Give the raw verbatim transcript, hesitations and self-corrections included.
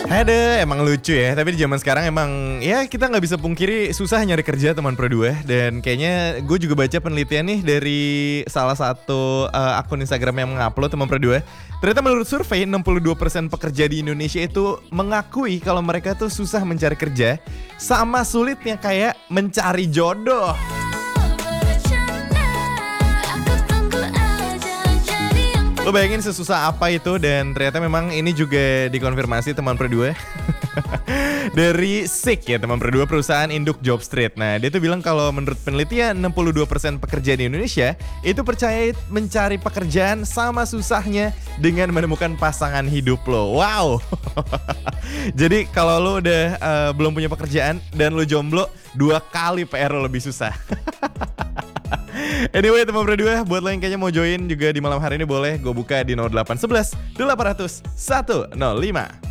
Aduh, emang lucu ya. Tapi di zaman sekarang emang ya kita nggak bisa pungkiri susah nyari kerja teman Pro dua. Dan kayaknya gue juga baca penelitian nih dari salah satu uh, akun Instagram yang mengupload teman Pro dua. Ternyata menurut survei enam puluh dua persen pekerja di Indonesia itu mengakui kalau mereka tuh susah mencari kerja, sama sulitnya kayak mencari jodoh. Lo bayangin sesusah apa itu, dan ternyata memang ini juga dikonfirmasi teman Pro dua dari Seek ya, teman Pro dua, perusahaan induk Jobstreet. Nah, dia tuh bilang kalau menurut penelitian enam puluh dua persen pekerja di Indonesia itu percaya mencari pekerjaan sama susahnya dengan menemukan pasangan hidup lo. Wow. Jadi kalau lo udah uh, belum punya pekerjaan dan lo jomblo, dua kali P R lo lebih susah. Anyway, teman Pro dua, buat lo yang kayaknya mau join juga di malam hari ini boleh gue buka di nol delapan satu satu delapan nol nol satu nol lima.